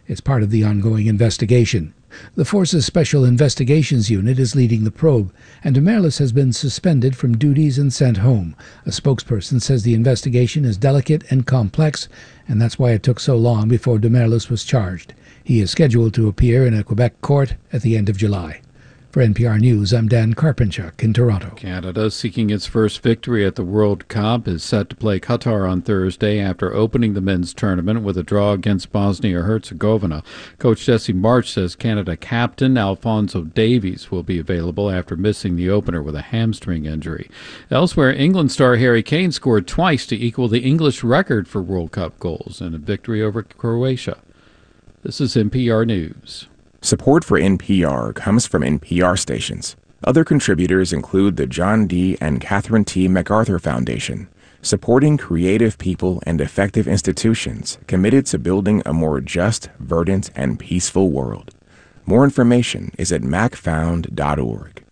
It's part of the ongoing investigation. The force's Special Investigations Unit is leading the probe, and Demerlis has been suspended from duties and sent home. A spokesperson says the investigation is delicate and complex, and that's why it took so long before Demerlis was charged. He is scheduled to appear in a Quebec court at the end of July. For NPR News, I'm Dan Karpenchuk in Toronto. Canada, seeking its first victory at the World Cup, is set to play Qatar on Thursday after opening the men's tournament with a draw against Bosnia-Herzegovina. Coach Jesse March says Canada captain Alphonso Davies will be available after missing the opener with a hamstring injury. Elsewhere, England star Harry Kane scored twice to equal the English record for World Cup goals in a victory over Croatia. This is NPR News. Support for NPR comes from NPR stations. Other contributors include the John D. and Catherine T. MacArthur Foundation, supporting creative people and effective institutions committed to building a more just, verdant, and peaceful world. More information is at macfound.org.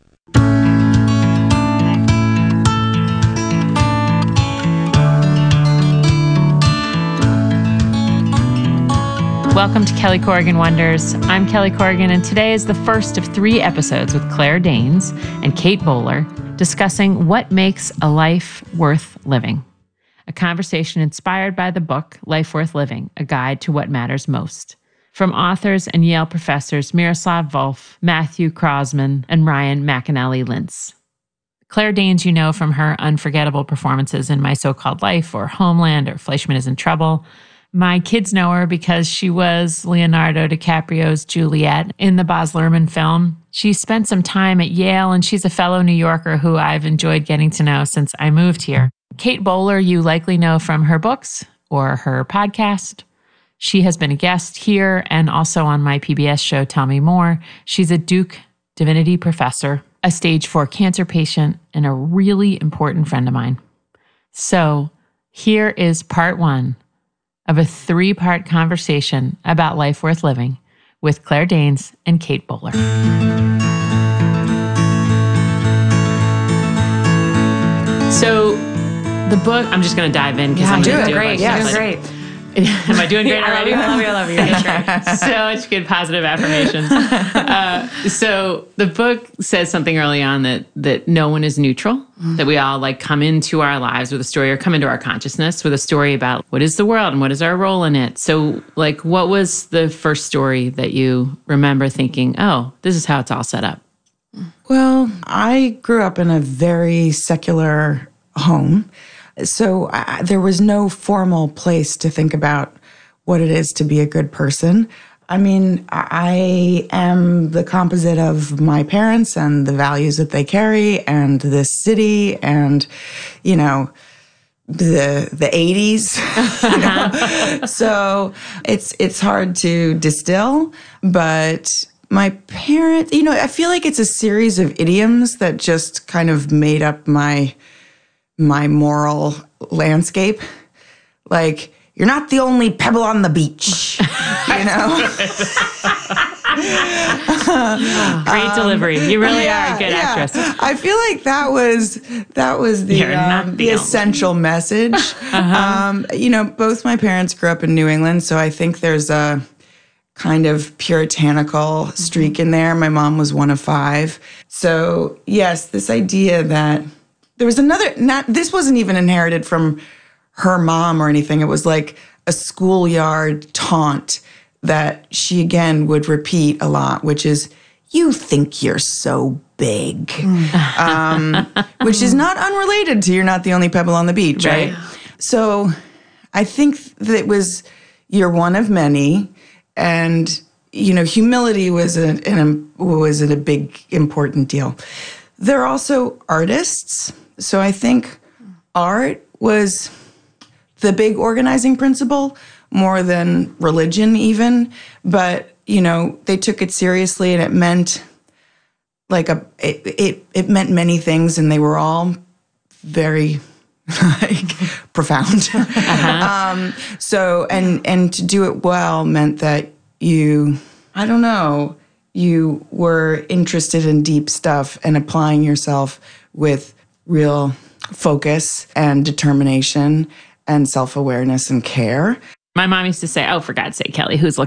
Welcome to Kelly Corrigan Wonders. I'm Kelly Corrigan, and today is the first of 3 episodes with Claire Danes and Kate Bowler discussing what makes a life worth living. A conversation inspired by the book Life Worth Living, A Guide to What Matters Most, from authors and Yale professors Miroslav Volf, Matthew Crossman, and Ryan McAnally Lintz. Claire Danes you know from her unforgettable performances in My So-Called Life or Homeland or Fleischman is in Trouble. My kids know her because she was Leonardo DiCaprio's Juliet in the Baz Luhrmann film. She spent some time at Yale, and she's a fellow New Yorker who I've enjoyed getting to know since I moved here. Kate Bowler you likely know from her books or her podcast. She has been a guest here and also on my PBS show, Tell Me More. She's a Duke Divinity professor, a stage 4 cancer patient, and a really important friend of mine. So here is part 1 of a 3-part conversation about life worth living with Claire Danes and Kate Bowler. So the book, I'm just going to dive in because I'm going to do great. Yeah, great. Am I doing great already? I love you. So much good positive affirmations. So the book says something early on that no one is neutral, that we all come into our lives with a story or come into our consciousness with a story about what is the world and what is our role in it. So what was the first story that you remember thinking, oh, this is how it's all set up? Well, I grew up in a very secular home. So there was no formal place to think about what it is to be a good person. I mean, I am the composite of my parents and the values that they carry and this city and, the 80s. So it's hard to distill, but my parents, I feel like it's a series of idioms that just kind of made up my moral landscape. Like, you're not the only pebble on the beach, Great delivery. You really are a good actress. I feel like that was the essential message. Both my parents grew up in New England, so I think there's a kind of puritanical streak in there. My mom was one of 5. So, yes, this idea that there was this wasn't even inherited from her mom or anything. It was like a schoolyard taunt that she, again, would repeat a lot, which is, you think you're so big, which is not unrelated to you're not the only pebble on the beach, right? So I think that it was, you're one of many, and, humility was a big, important deal. They're also artists. So I think art was the big organizing principle more than religion even. But, they took it seriously, and it meant it meant many things, and they were all very profound. So, and to do it well meant that you were interested in deep stuff and applying yourself with real focus and determination and self-awareness and care. My mom used to say, oh, for God's sake, Kelly, who's looking